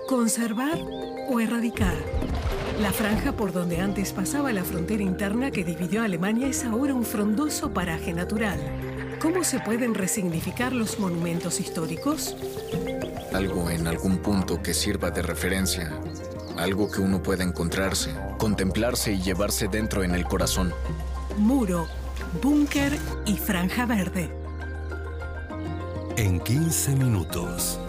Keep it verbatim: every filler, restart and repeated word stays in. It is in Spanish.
conservar o erradicar. La franja por donde antes pasaba la frontera interna que dividió a Alemania es ahora un frondoso paraje natural. ¿Cómo se pueden resignificar los monumentos históricos? Algo en algún punto que sirva de referencia. Algo que uno pueda encontrarse, contemplarse y llevarse dentro en el corazón. Muro, búnker y franja verde. En quince minutos.